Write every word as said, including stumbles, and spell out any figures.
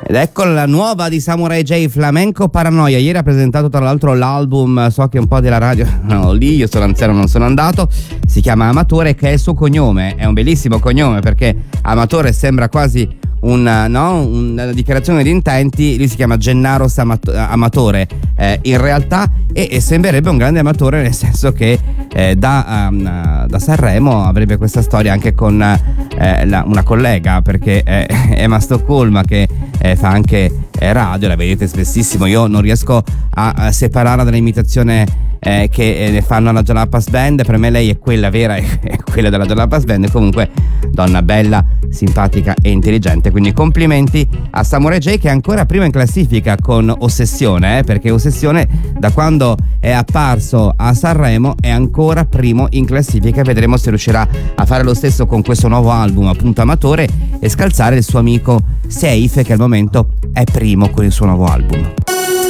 Ed ecco la nuova di Samurai J, Flamenco Paranoia. Ieri ha presentato tra l'altro l'album, so che un po' della radio no, lì io sono anziano, non sono andato. Si chiama Amatore, che è il suo cognome. È un bellissimo cognome perché Amatore sembra quasi una, no? una dichiarazione di intenti. Lui si chiama Gennaro Samato- Amatore eh, in realtà e, e sembrerebbe un grande amatore, nel senso che eh, da, um, da Sanremo avrebbe questa storia anche con eh, la, una collega, perché eh, Emma Stoccolma, che eh, fa anche eh, radio, la vedete spessissimo. Io non riesco a, a separarla dall'imitazione eh, che ne fanno alla Jalapas Band. Per me lei è quella vera, è quella della Jalapas Band. Comunque donna bella, simpatica e intelligente, quindi complimenti a Samurai J, che è ancora prima in classifica con Ossessione, eh, perché Ossessione da quando è apparso a Sanremo è ancora primo in classifica. Vedremo se riuscirà a fare lo stesso con questo nuovo album, appunto Amatore, e scalzare il suo amico Seif, che al momento è primo con il suo nuovo album.